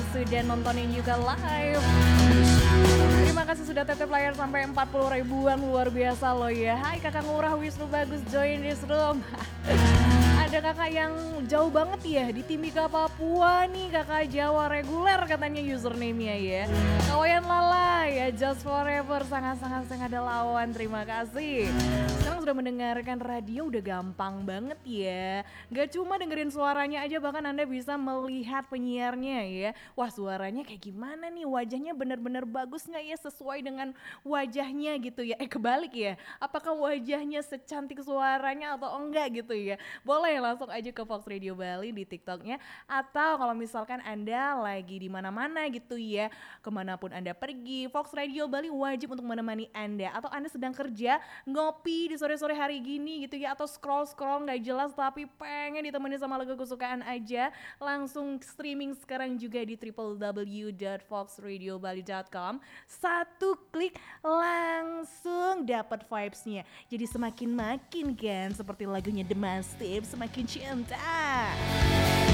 sudah nontonin juga live. Terima kasih sudah tetap layar sampai 40 ribuan, luar biasa loh ya. Hai Kakak Ngurah Wisnu Bagus join this room. Ada kakak yang jauh banget ya di Timika Papua nih, kakak Jawa reguler katanya username-nya ya. Kawayan Lala ya, Just Forever sangat-sangat ada lawan, terima kasih. Sekarang sudah mendengarkan radio udah gampang banget ya. Gak cuma dengerin suaranya aja, bahkan Anda bisa melihat penyiarnya ya. Wah suaranya kayak gimana nih, wajahnya benar-benar bagus gak ya sesuai dengan wajahnya gitu ya. Kebalik ya, apakah wajahnya secantik suaranya atau enggak gitu ya. Boleh langsung aja ke Fox Radio Bali di TikToknya, atau kalau misalkan Anda lagi di mana-mana gitu ya, kemanapun Anda pergi, Fox Radio Bali wajib untuk menemani Anda. Atau Anda sedang kerja, ngopi di sore-sore hari gini gitu ya, atau scroll-scroll gak jelas tapi pengen ditemani sama lagu kesukaan aja, langsung streaming sekarang juga di www.foxradiobali.com. Satu klik langsung dapat vibes-nya. Jadi semakin makin kan, seperti lagunya The Massive, semakin cinta.